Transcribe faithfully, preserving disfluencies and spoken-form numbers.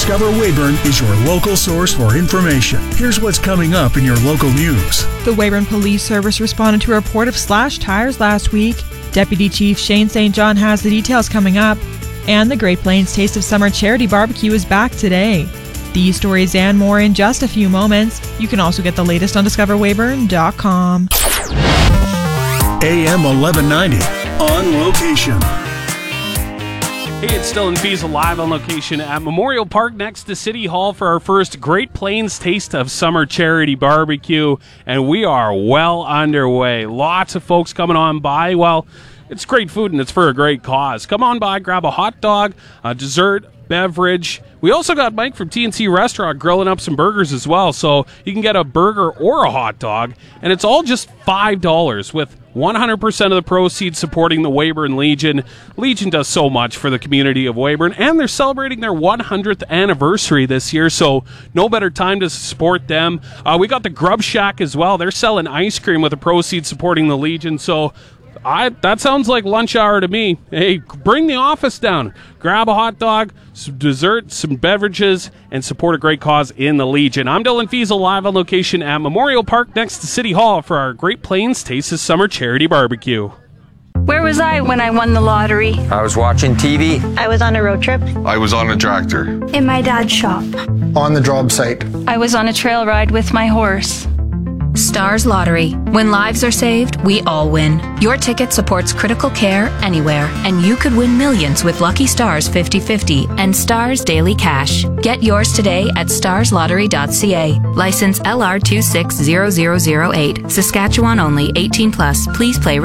Discover Weyburn is your local source for information. Here's what's coming up in your local news. The Weyburn Police Service responded to a report of slashed tires last week. Deputy Chief Shane Saint John has the details coming up. And the Great Plains Taste of Summer Charity Barbecue is back today. These stories and more in just a few moments. You can also get the latest on discover weyburn dot com. A M eleven ninety, on location. Hey, it's Dylan Fiesel live on location at Memorial Park next to City Hall for our first Great Plains Taste of Summer Charity Barbecue, and we are well underway. Lots of folks coming on by. Well, it's great food and it's for a great cause. Come on by, grab a hot dog, a dessert, beverage. We also got Mike from T N C Restaurant grilling up some burgers as well, so you can get a burger or a hot dog, and it's all just five dollars with one hundred percent of the proceeds supporting the Weyburn Legion. Legion does so much for the community of Weyburn, and they're celebrating their one hundredth anniversary this year, so no better time to support them. Uh, we got the Grub Shack as well. They're selling ice cream with the proceeds supporting the Legion, so I, that sounds like lunch hour to me. Hey, bring the office down. Grab a hot dog, some dessert, some beverages, and support a great cause in the Legion. I'm Dylan Fiesel, live on location at Memorial Park next to City Hall for our Great Plains Taste of Summer Charity Barbecue. Where was I when I won the lottery? I was watching T V. I was on a road trip. I was on a tractor. In my dad's shop. On the job site. I was on a trail ride with my horse. Stars Lottery. When lives are saved, we all win. Your ticket supports critical care anywhere, and you could win millions with Lucky Stars fifty fifty and Stars Daily Cash. Get yours today at stars lottery dot c a. License L R two six zero zero zero eight. Saskatchewan only. eighteen plus. Please play